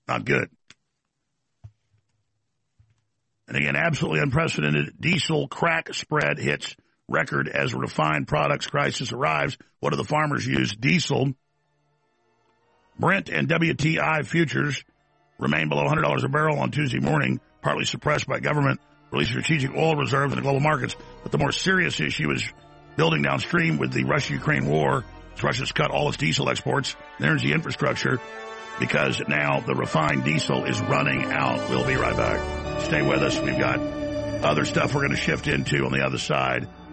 Not good. And again, absolutely unprecedented diesel crack spread hits record as refined products crisis arrives. What do the farmers use? Diesel. Brent and WTI futures remain below $100 a barrel on Tuesday morning, partly suppressed by government release of strategic oil reserves in the global markets. But the more serious issue is building downstream with the Russia-Ukraine war. Russia's cut all its diesel exports and energy infrastructure because now the refined diesel is running out. We'll be right back. Stay with us. We've got other stuff we're going to shift into on the other side.